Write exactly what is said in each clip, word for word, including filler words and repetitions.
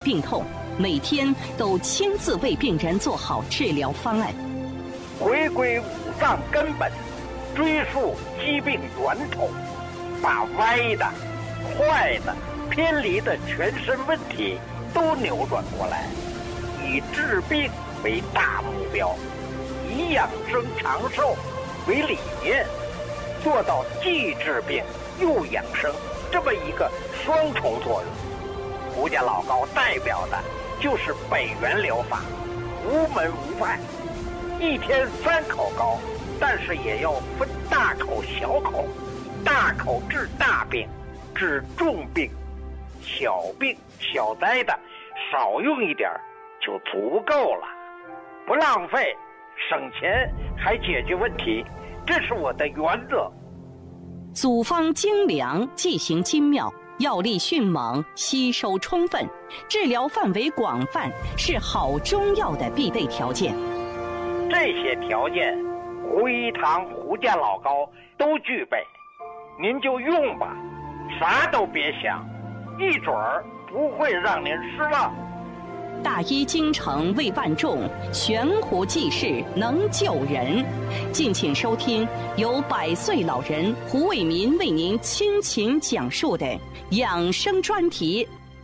病痛，每天都亲自为病人做好治疗方案。 回归五脏根本，追溯疾病源头，把歪的、坏的、偏离的全身问题都扭转过来，以治病为大目标，以养生长寿为理念，做到既治病又养生这么一个双重作用。胡家老高代表的就是北元疗法，无门无派，一天三口高，但是也要分大口小口，大口治大病，治重病，小病小灾的少用一点就足够了，不浪费，省钱还解决问题，这是我的原则。 组方精良，剂型精妙，药力迅猛，吸收充分，治疗范围广泛，是好中药的必备条件。 这些条件，胡一堂、胡家老高都具备，您就用吧，啥都别想，一准儿不会让您失望。 大医精诚为万众，悬壶济世能救人。敬请收听由百岁老人胡伟民为您倾情讲述的养生专题。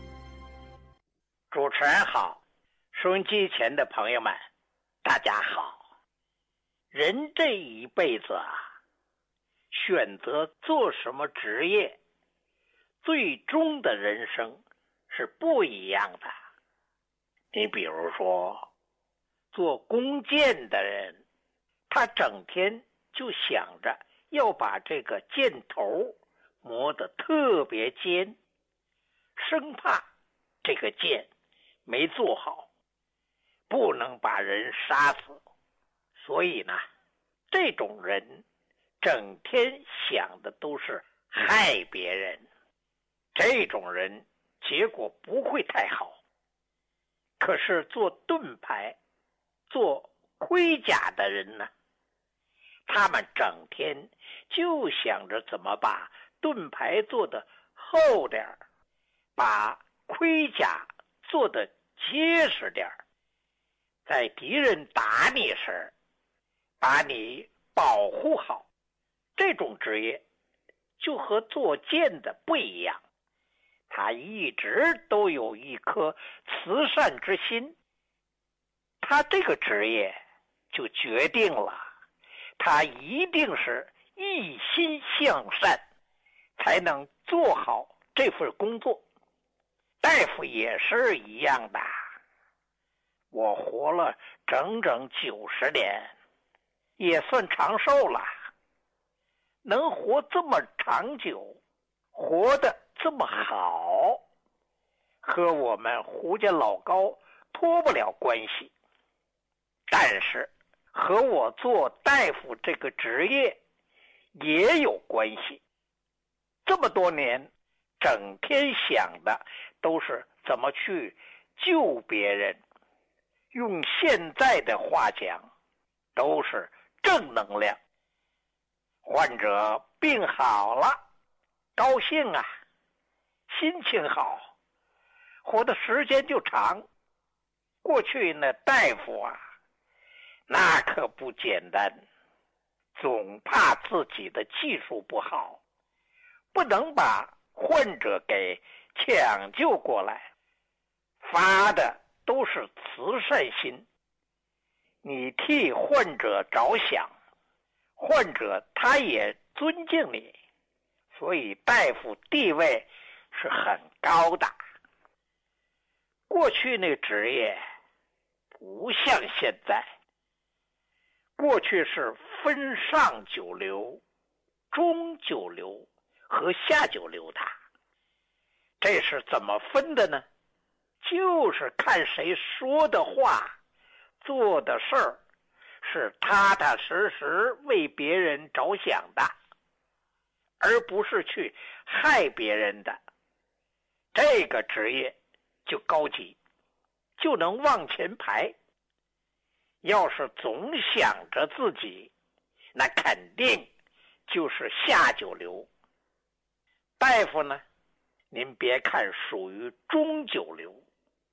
主持人好，收音机前的朋友们，大家好。人这一辈子啊，选择做什么职业，最终的人生是不一样的。你比如说，做弓箭的人，他整天就想着要把这个箭头磨得特别尖，生怕这个箭没做好，不能把人杀死。所以呢，这种人整天想的都是害别人，这种人结果不会太好。可是做盾牌、做盔甲的人呢，他们整天就想着怎么把盾牌做得厚点儿，把盔甲做得结实点儿，在敌人打你时把你保护好。这种职业就和做剑的不一样，他一直都有一颗慈善之心，他这个职业就决定了他一定是一心向善，才能做好这份工作。大夫也是一样的，我活了整整九十年，也算长寿了，能活这么长久，活得这么好，和我们胡家老高脱不了关系，但是和我做大夫这个职业也有关系。这么多年，整天想的都是怎么去救别人，用现在的话讲，都是正能量。患者病好了，高兴啊，心情好，活的时间就长。过去那大夫啊，那可不简单，总怕自己的技术不好，不能把患者给抢救过来，发的都是慈善心，你替患者着想，患者他也尊敬你，所以大夫地位是很高的。过去那职业不像现在，过去是分上九流、中九流和下九流的。这是怎么分的呢？就是看谁说的话、做的事儿是踏踏实实为别人着想的，而不是去害别人的。这个职业就高级，就能往前排。要是总想着自己，那肯定就是下九流。大夫呢，您别看属于中九流，